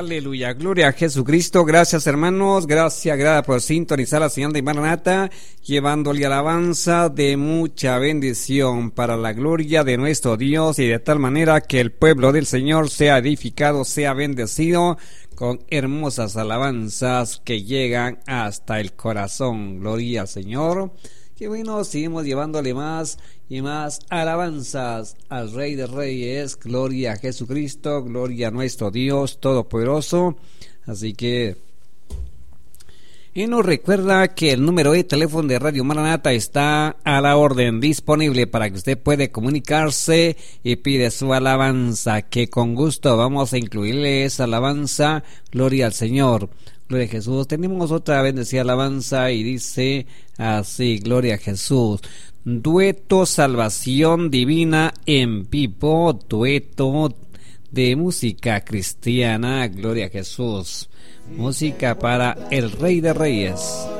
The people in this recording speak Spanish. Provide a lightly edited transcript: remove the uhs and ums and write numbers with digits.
Aleluya, gloria a Jesucristo. Gracias, hermanos, gracias por sintonizar la señal de Maranata, llevándole alabanza de mucha bendición para la gloria de nuestro Dios, y de tal manera que el pueblo del Señor sea edificado, sea bendecido con hermosas alabanzas que llegan hasta el corazón. Gloria al Señor. Que bueno, seguimos llevándole más y más alabanzas al Rey de Reyes. Gloria a Jesucristo, gloria a nuestro Dios Todopoderoso. Así que y nos recuerda que el número de teléfono de Radio Maranata está a la orden, disponible para que usted pueda comunicarse y pide su alabanza, que con gusto vamos a incluirle esa alabanza. Gloria al Señor. Gloria a Jesús. Tenemos otra bendecida alabanza y dice así: gloria a Jesús. Dueto Salvación Divina en vivo, dueto de música cristiana. Gloria a Jesús. Música para el Rey de Reyes.